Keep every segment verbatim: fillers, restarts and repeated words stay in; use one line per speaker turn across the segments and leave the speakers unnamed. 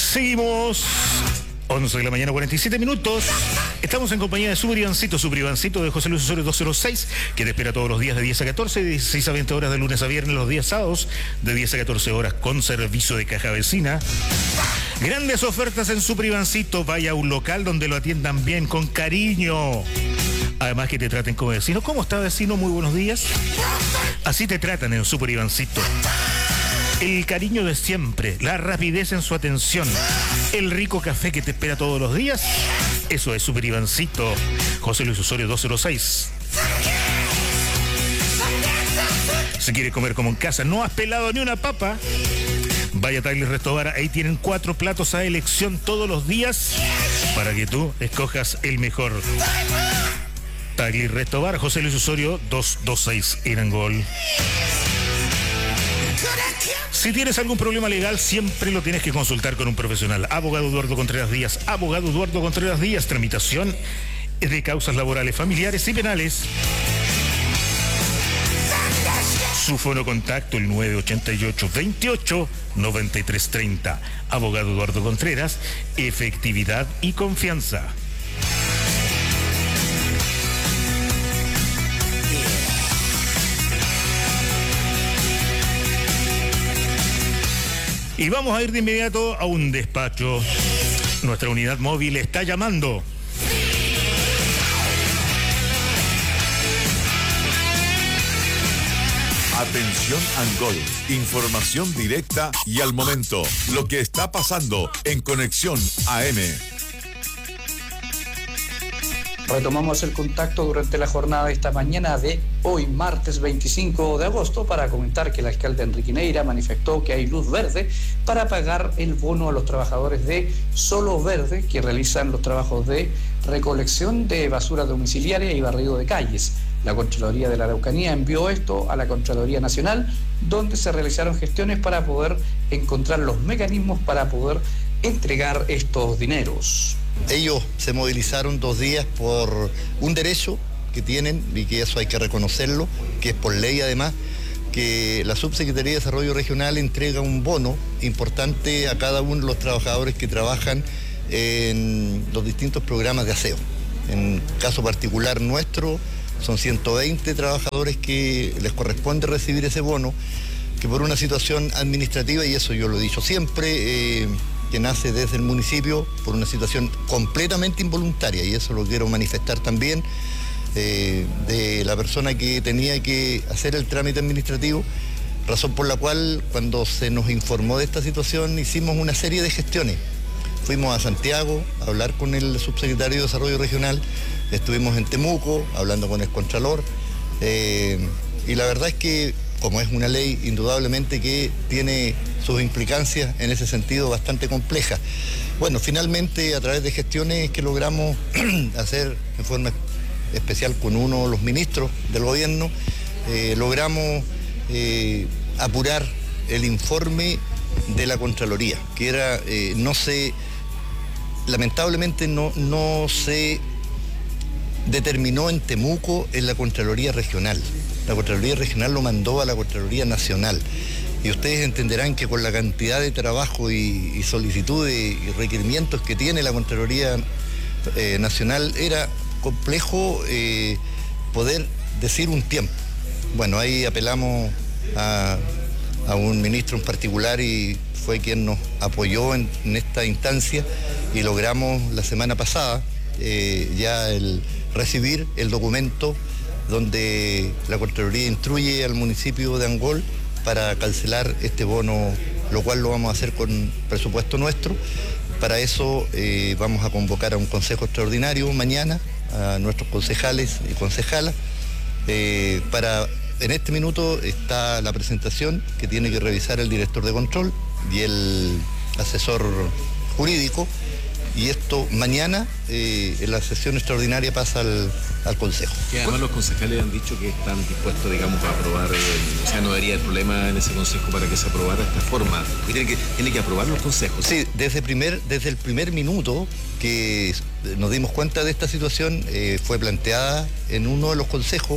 Seguimos. once de la mañana, cuarenta y siete minutos. Estamos en compañía de Super Ivancito, Super Ivancito de José Luis Osorio doscientos seis, que te espera todos los días de diez a catorce, de dieciséis a veinte horas de lunes a viernes, los días sábados de diez a catorce horas, con servicio de caja vecina. Grandes ofertas en Super Ivancito. Vaya a un local donde lo atiendan bien, con cariño. Además que te traten como vecino. ¿Cómo está, vecino? Muy buenos días. Así te tratan en Super Ivancito. El cariño de siempre, la rapidez en su atención, el rico café que te espera todos los días. Eso es Super Ivancito, José Luis Osorio doscientos seis. Si quieres comer como en casa, no has pelado ni una papa, vaya a Tagli's Restobar. Ahí tienen cuatro platos a elección todos los días para que tú escojas el mejor. Tagli's Restobar, José Luis Osorio doscientos veintiséis en Angol. Si tienes algún problema legal, siempre lo tienes que consultar con un profesional. Abogado Eduardo Contreras Díaz. Abogado Eduardo Contreras Díaz. Tramitación de causas laborales, familiares y penales. Su fono contacto el nueve ochenta y ocho, veintiocho, noventa y tres treinta. Abogado Eduardo Contreras. Efectividad y confianza. Y vamos a ir de inmediato a un despacho. Nuestra unidad móvil está llamando.
Atención Angol, información directa y al momento. Lo que está pasando en Conexión A M.
Retomamos el contacto durante la jornada de esta mañana de hoy, martes veinticinco de agosto, para comentar que el alcalde Enrique Neira manifestó que hay luz verde para pagar el bono a los trabajadores de Solo Verde que realizan los trabajos de recolección de basura domiciliaria y barrido de calles. La Contraloría de la Araucanía envió esto a la Contraloría Nacional, donde se realizaron gestiones para poder encontrar los mecanismos para poder entregar estos dineros.
Ellos se movilizaron dos días por un derecho que tienen, y que eso hay que reconocerlo, que es por ley además, que la Subsecretaría de Desarrollo Regional entrega un bono importante a cada uno de los trabajadores que trabajan en los distintos programas de aseo. En caso particular nuestro, son ciento veinte trabajadores que les corresponde recibir ese bono, que por una situación administrativa, y eso yo lo he dicho siempre, eh, que nace desde el municipio por una situación completamente involuntaria, y eso lo quiero manifestar también, eh, de la persona que tenía que hacer el trámite administrativo, razón por la cual cuando se nos informó de esta situación hicimos una serie de gestiones. Fuimos a Santiago a hablar con el subsecretario de Desarrollo Regional, estuvimos en Temuco hablando con el Contralor, eh, y la verdad es que, como es una ley, indudablemente que tiene sus implicancias en ese sentido bastante complejas. Bueno, finalmente a través de gestiones que logramos hacer en forma especial con uno de los ministros del gobierno, eh, logramos eh, apurar el informe de la Contraloría, que era, eh, no se, lamentablemente no, no se determinó en Temuco en la Contraloría Regional. La Contraloría Regional lo mandó a la Contraloría Nacional. Y ustedes entenderán que con la cantidad de trabajo y, y solicitudes y requerimientos que tiene la Contraloría eh, Nacional, era complejo eh, poder decir un tiempo. Bueno, ahí apelamos a, a un ministro en particular y fue quien nos apoyó en, en esta instancia, y logramos la semana pasada eh, ya el recibir el documento donde la Contraloría instruye al municipio de Angol para cancelar este bono, lo cual lo vamos a hacer con presupuesto nuestro. Para eso eh, vamos a convocar a un consejo extraordinario mañana, a nuestros concejales y concejalas. Eh, para, en este minuto está la presentación que tiene que revisar el director de control y el asesor jurídico, y esto mañana eh, en la sesión extraordinaria pasa al, al Consejo.
Que además los concejales han dicho que están dispuestos, digamos, a aprobar, eh, o sea, no habría problema en ese Consejo para que se aprobara esta forma. Tiene que, tiene que aprobar los consejos.
Sí, desde, primer, desde el primer minuto que nos dimos cuenta de esta situación, eh, fue planteada en uno de los consejos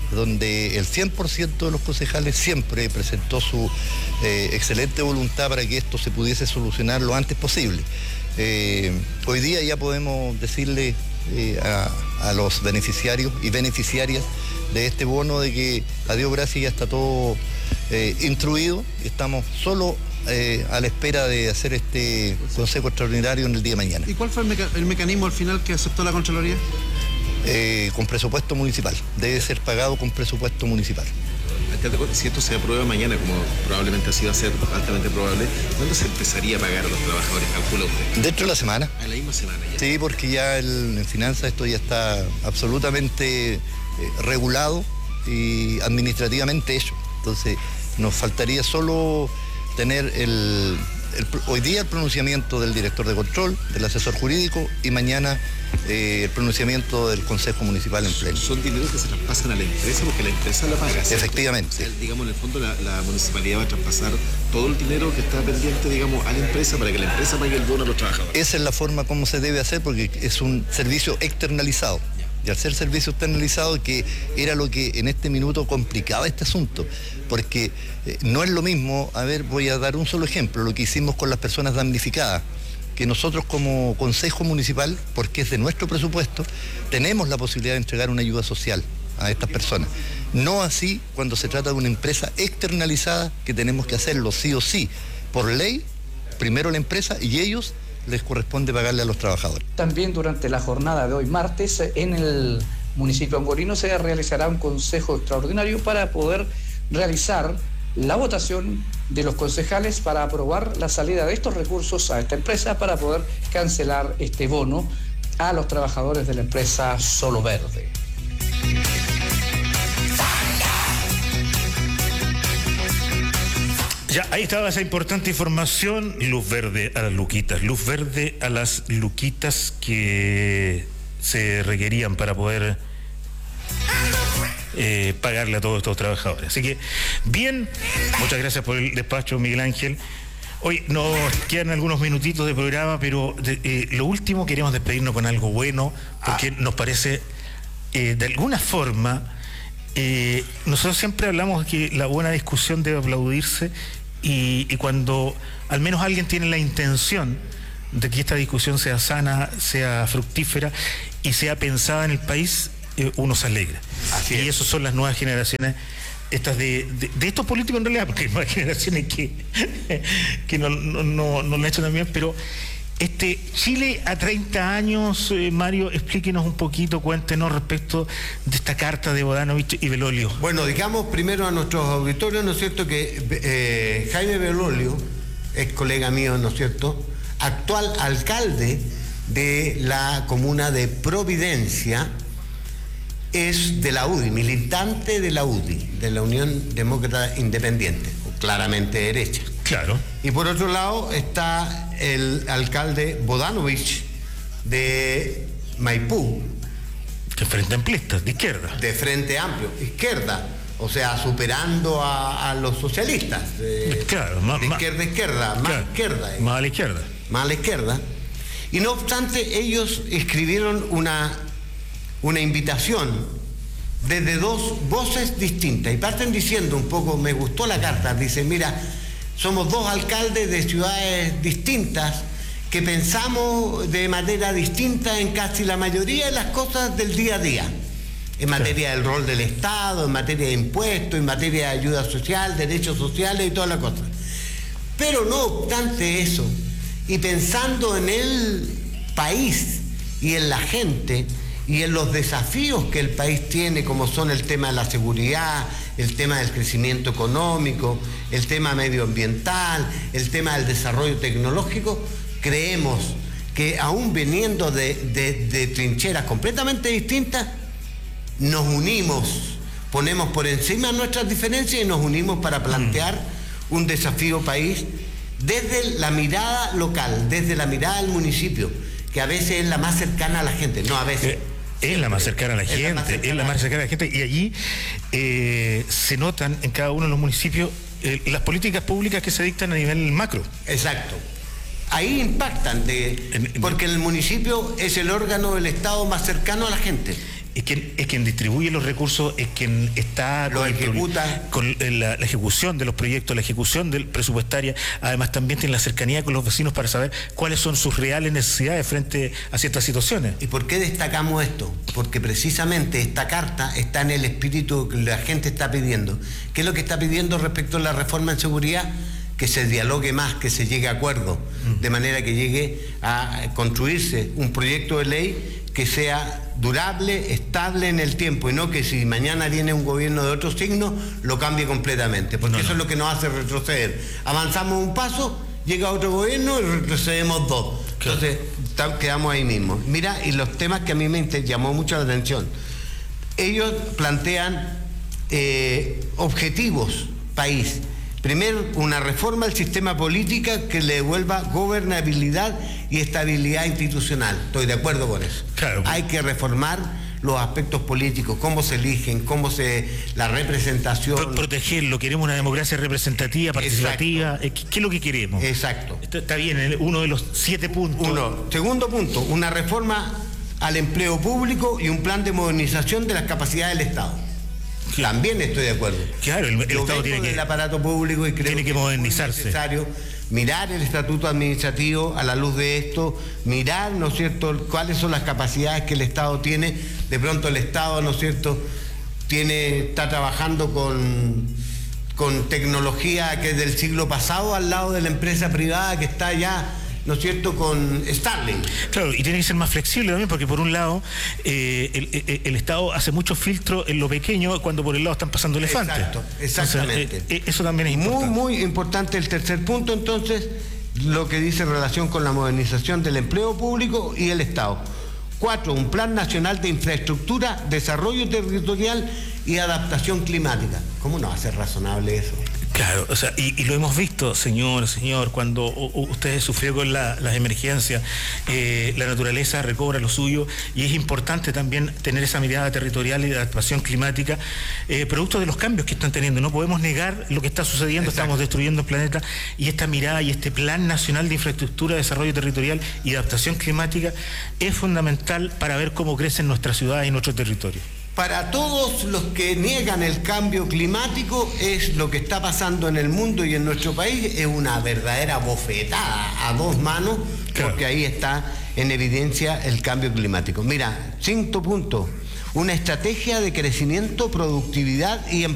donde el cien por ciento de los concejales siempre presentó su eh, excelente voluntad para que esto se pudiese solucionar lo antes posible. Eh, hoy día ya podemos decirle eh, a, a los beneficiarios y beneficiarias de este bono de que, a Dios gracias, ya está todo eh, instruido. Estamos solo eh, a la espera de hacer este consejo extraordinario en el día de mañana.
¿Y cuál fue el, meca el mecanismo al final que aceptó la Contraloría?
Eh, con presupuesto municipal. Debe ser pagado con presupuesto municipal.
Si esto se aprueba mañana, como probablemente así va a ser altamente probable, ¿cuándo se empezaría a pagar a los trabajadores? ¿Calcula usted?
Dentro de la semana.
A la misma semana ya.
Sí, porque ya el, en finanzas esto ya está absolutamente eh, regulado y administrativamente hecho. Entonces nos faltaría solo tener el, el, hoy día el pronunciamiento del director de control, del asesor jurídico, y mañana eh, el pronunciamiento del Consejo Municipal en pleno.
¿Son dineros que se traspasan a la empresa porque la empresa la paga? ¿cierto?
Efectivamente.
O sea, digamos, en el fondo la, la municipalidad va a traspasar todo el dinero que está pendiente, digamos, a la empresa para que la empresa pague el bono a los trabajadores.
Esa es la forma como se debe hacer, porque es un servicio externalizado. Y al ser servicio externalizado, que era lo que en este minuto complicaba este asunto, porque eh, no es lo mismo, a ver, voy a dar un solo ejemplo, lo que hicimos con las personas damnificadas, que nosotros como Consejo Municipal, porque es de nuestro presupuesto, tenemos la posibilidad de entregar una ayuda social a estas personas. No así cuando se trata de una empresa externalizada, que tenemos que hacerlo sí o sí, por ley, primero la empresa y ellos les corresponde pagarle a los trabajadores.
También durante la jornada de hoy martes, en el municipio angorino se realizará un consejo extraordinario para poder realizar la votación de los concejales para aprobar la salida de estos recursos a esta empresa para poder cancelar este bono a los trabajadores de la empresa Solo Verde.
Ya, ahí estaba esa importante información. Luz verde a las luquitas, luz verde a las luquitas que se requerían para poder eh, pagarle a todos estos trabajadores. Así que, bien, muchas gracias por el despacho, Miguel Ángel. Hoy nos quedan algunos minutitos de programa, pero de, eh, lo último, queremos despedirnos con algo bueno, porque ah. nos parece, eh, de alguna forma, eh, nosotros siempre hablamos de que la buena discusión debe aplaudirse. Y, y cuando al menos alguien tiene la intención de que esta discusión sea sana, sea fructífera y sea pensada en el país, eh, uno se alegra. Así y esas son las nuevas generaciones, estas de, de, de estos políticos en realidad, porque hay nuevas generaciones que, que no, no, no, no lo han hecho también, pero este Chile a treinta años, eh, Mario, explíquenos un poquito, cuéntenos respecto de esta carta de Bodanovich y Belolio.
Bueno, digamos primero a nuestros auditorios, ¿no es cierto?, que eh, Jaime Belolio, ex colega mío, ¿no es cierto?, actual alcalde de la comuna de Providencia, es de la U D I, militante de la U D I, de la Unión Demócrata Independiente, claramente derecha.
Claro.
Y por otro lado está el alcalde Bodanovich de Maipú.
De Frente Amplista, de izquierda.
De Frente Amplio, izquierda. O sea, superando a, a los socialistas. De,
claro, más,
de izquierda a izquierda, más
claro,
izquierda. Eh.
Más a la izquierda.
Más a la izquierda. Y no obstante, ellos escribieron una, una invitación desde dos voces distintas. Y parten diciendo un poco, me gustó la carta, dice, mira, somos dos alcaldes de ciudades distintas que pensamos de manera distinta en casi la mayoría de las cosas del día a día. En materia del rol del Estado, en materia de impuestos, en materia de ayuda social, derechos sociales y todas las cosas. Pero no obstante eso, y pensando en el país y en la gente y en los desafíos que el país tiene, como son el tema de la seguridad, el tema del crecimiento económico, el tema medioambiental, el tema del desarrollo tecnológico, creemos que aún viniendo de, de, de trincheras completamente distintas, nos unimos, ponemos por encima nuestras diferencias y nos unimos para plantear un desafío país desde la mirada local, desde la mirada del municipio, que a veces es la más cercana a la gente, no a veces.
Eh. Es la más cercana a la gente, es la más cercana a la gente, y allí eh, se notan en cada uno de los municipios eh, las políticas públicas que se dictan a nivel macro.
Exacto. Ahí impactan, de, porque el municipio es el órgano del Estado más cercano a la gente.
es quien, es quien distribuye los recursos, es quien está
lo
con,
ejecuta.
el, con la, la ejecución de los proyectos, la ejecución del presupuestaria. Además también tiene la cercanía con los vecinos para saber cuáles son sus reales necesidades frente a ciertas situaciones.
¿Y por qué destacamos esto? Porque precisamente esta carta está en el espíritu que la gente está pidiendo. ¿Qué es lo que está pidiendo respecto a la reforma en seguridad? Que se dialogue más, que se llegue a acuerdo, mm. de manera que llegue a construirse un proyecto de ley que sea durable, estable en el tiempo, y no que si mañana viene un gobierno de otro signo, lo cambie completamente, porque no, eso no. es lo que nos hace retroceder. Avanzamos un paso, llega otro gobierno y retrocedemos dos. Claro. Entonces, quedamos ahí mismo. Mira, y los temas que a mí me llamó mucho la atención. Ellos plantean eh, objetivos, país. Primero, una reforma al sistema político que le devuelva gobernabilidad y estabilidad institucional. Estoy de acuerdo con eso.
Claro.
Hay que reformar los aspectos políticos, cómo se eligen, cómo se... la representación...
Pro protegerlo, queremos una democracia representativa, participativa. ¿Qué, ¿Qué es lo que queremos?
Exacto.
Esto está bien, uno de los siete puntos.
Uno. Segundo punto, una reforma al empleo público y un plan de modernización de las capacidades del Estado. También estoy de acuerdo.
Claro, el, el
Yo
Estado tiene que...
el aparato público y creo
tiene que, que modernizarse.
Es necesario mirar el estatuto administrativo a la luz de esto, mirar, ¿no es cierto?, cuáles son las capacidades que el Estado tiene. De pronto el Estado, ¿no es cierto?, tiene, está trabajando con, con tecnología que es del siglo pasado al lado de la empresa privada que está ya, ¿no es cierto?, con Starlink.
Claro, y tiene que ser más flexible también, porque por un lado eh, el, el, el Estado hace mucho filtro en lo pequeño cuando por el lado están pasando elefantes.
Exacto, exactamente.
Entonces, eh, eso también es importante.
Muy, muy importante el tercer punto, entonces, lo que dice en relación con la modernización del empleo público y el Estado. Cuatro, un plan nacional de infraestructura, desarrollo territorial y adaptación climática. ¿Cómo no va a ser razonable eso?
Claro, o sea, y, y lo hemos visto, señor, señor, cuando o, o ustedes sufrió con la, las emergencias, eh, la naturaleza recobra lo suyo y es importante también tener esa mirada territorial y de adaptación climática, eh, producto de los cambios que están teniendo. No podemos negar lo que está sucediendo. Exacto. Estamos destruyendo el planeta y esta mirada y este Plan Nacional de Infraestructura, Desarrollo Territorial y Adaptación Climática es fundamental para ver cómo crecen nuestras ciudades y nuestro territorio.
Para todos los que niegan el cambio climático, es lo que está pasando en el mundo y en nuestro país, es una verdadera bofetada a dos manos, claro. Porque ahí está en evidencia el cambio climático. Mira, quinto punto, una estrategia de crecimiento, productividad y empleo.